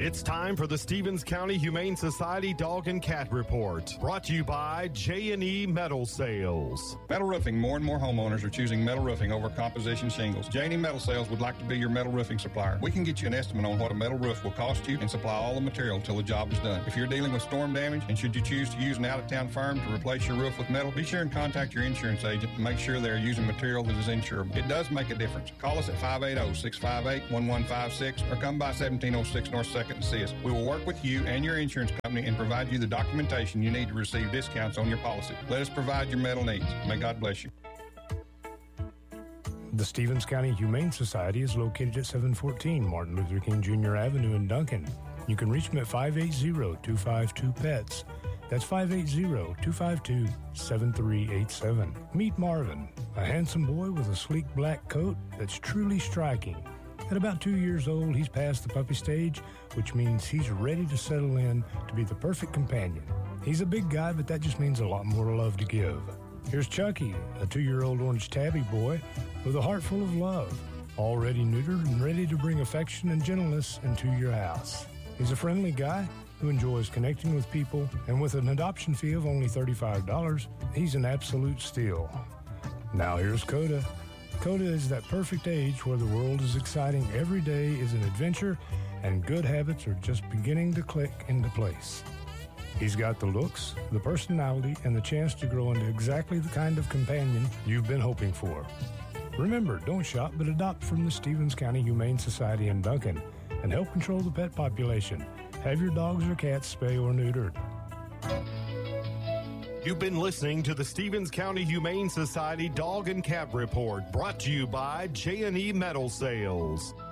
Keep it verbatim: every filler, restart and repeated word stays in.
It's time for the Stevens County Humane Society Dog and Cat Report, brought to you by J and E Metal Sales. Metal roofing. More and more homeowners are choosing metal roofing over composition shingles. J and E Metal Sales would like to be your metal roofing supplier. We can get you an estimate on what a metal roof will cost you and supply all the material until the job is done. If you're dealing with storm damage and should you choose to use an out-of-town firm to replace your roof with metal, be sure and contact your insurance agent and make sure they're using material that is insurable. It does make a difference. Call us at five eight zero, six five eight, one one five six or come by seventeen oh six North second to see us. We will work with you and your insurance company and provide you the documentation you need to receive discounts on your policy. Let us provide your metal needs. May God bless you. The Stevens County Humane Society is located at seven fourteen Martin Luther King Junior Avenue in Duncan. You can reach them at five eight zero, two five two, P E T S. That's five eight zero, two five two, seven three eight seven. Meet Marvin, a handsome boy with a sleek black coat that's truly striking. At about two years old, he's past the puppy stage, which means he's ready to settle in to be the perfect companion. He's a big guy, but that just means a lot more love to give. Here's Chucky, a two-year-old orange tabby boy with a heart full of love, already neutered and ready to bring affection and gentleness into your house. He's a friendly guy who enjoys connecting with people, and with an adoption fee of only thirty-five dollars, he's an absolute steal. Now here's Coda. Coda is that perfect age where the world is exciting, every day is an adventure, and good habits are just beginning to click into place. He's got the looks, the personality, and the chance to grow into exactly the kind of companion you've been hoping for. Remember, don't shop, but adopt from the Stevens County Humane Society in Duncan and help control the pet population. Have your dogs or cats spay or neutered. You've been listening to the Stevens County Humane Society Dog and Cat Report, brought to you by J and E Metal Sales.